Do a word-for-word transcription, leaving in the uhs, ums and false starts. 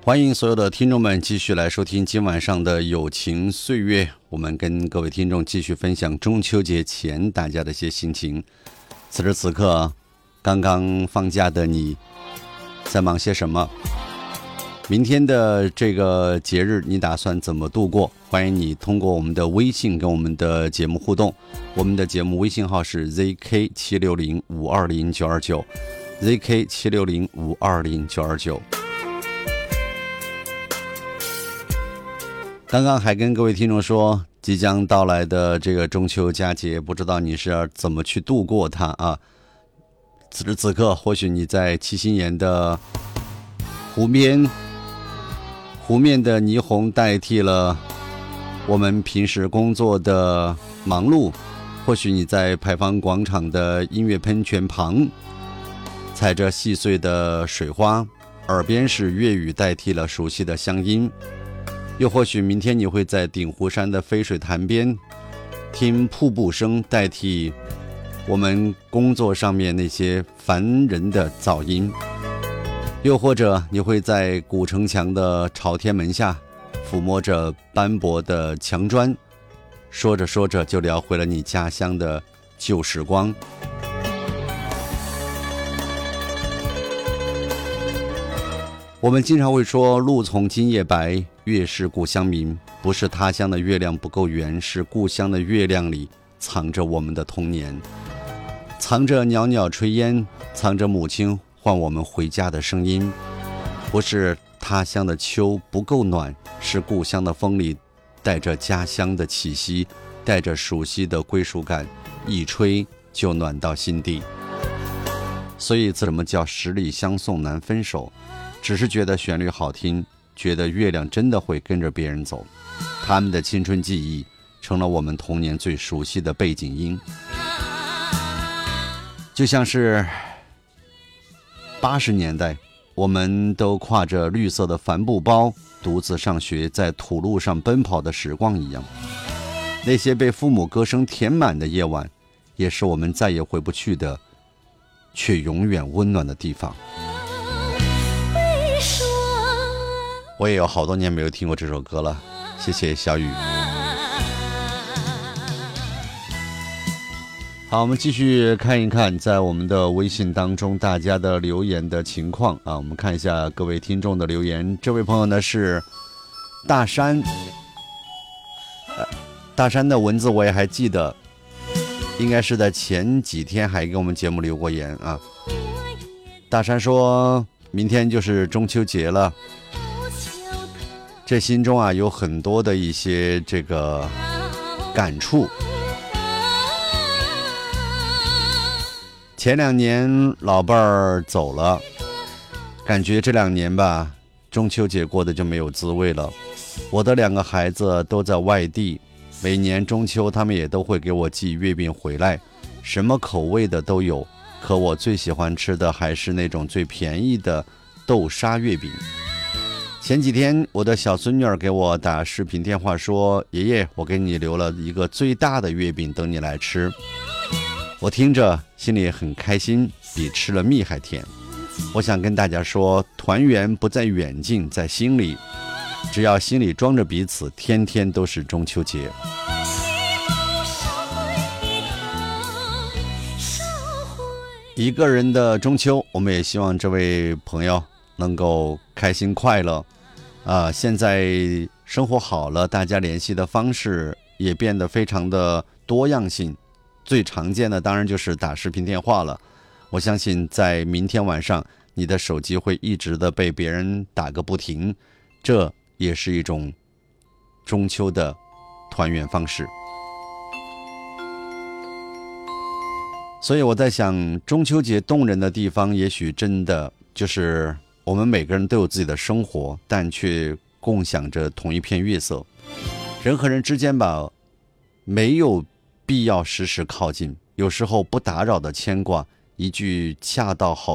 欢迎所有的听众们继续来收听今晚上的友情岁月，我们跟各位听众继续分享中秋节前大家的一些心情。此时此刻刚刚放假的你在忙些什么？明天的这个节日你打算怎么度过？欢迎你通过我们的微信跟我们的节目互动，我们的节目微信号是 Z K 七六零五二零九二九 Z K 七六零五二零九二九。刚刚还跟各位听众说，即将到来的这个中秋佳节，不知道你是要怎么去度过它啊？此时此刻，或许你在七星岩的湖边，湖面的霓虹代替了我们平时工作的忙碌；或许你在牌坊广场的音乐喷泉旁，踩着细碎的水花，耳边是粤语代替了熟悉的乡音。又或许明天你会在鼎湖山的飞水潭边，听瀑布声代替我们工作上面那些烦人的噪音。又或者你会在古城墙的朝天门下，抚摸着斑驳的墙砖，说着说着就聊回了你家乡的旧时光。我们经常会说路从今夜白，月是故乡明，不是他乡的月亮不够圆，是故乡的月亮里藏着我们的童年，藏着袅袅炊烟，藏着母亲唤我们回家的声音。不是他乡的秋不够暖，是故乡的风里带着家乡的气息，带着熟悉的归属感，一吹就暖到心底。所以什么叫十里相送难分手？只是觉得旋律好听，觉得月亮真的会跟着别人走。他们的青春记忆成了我们童年最熟悉的背景音，就像是八十年代我们都挎着绿色的帆布包，独自上学，在土路上奔跑的时光一样。那些被父母歌声填满的夜晚，也是我们再也回不去的，却永远温暖的地方。我也有好多年没有听过这首歌了，谢谢小雨。好，我们继续看一看在我们的微信当中大家的留言的情况啊。我们看一下各位听众的留言。这位朋友呢是大山，呃、大山的文字我也还记得，应该是在前几天还给我们节目留过言啊。大山说明天就是中秋节了，这心中啊有很多的一些这个感触。前两年老伴儿走了，感觉这两年吧，中秋节过得就没有滋味了。我的两个孩子都在外地，每年中秋他们也都会给我寄月饼回来，什么口味的都有，可我最喜欢吃的还是那种最便宜的豆沙月饼。前几天我的小孙女儿给我打视频电话说，爷爷，我给你留了一个最大的月饼等你来吃。我听着心里很开心，比吃了蜜还甜。我想跟大家说，团圆不在远近，在心里，只要心里装着彼此，天天都是中秋节。一个人的中秋，我们也希望这位朋友能够开心快乐啊、呃！现在生活好了，大家联系的方式也变得非常的多样性，最常见的当然就是打视频电话了。我相信在明天晚上，你的手机会一直的被别人打个不停，这也是一种中秋的团圆方式。所以我在想，中秋节动人的地方，也许真的就是我们每个人都有自己的生活，但却共享着同一片月色。人和人之间吧，没有必要时时靠近，有时候不打扰的牵挂，一句恰到好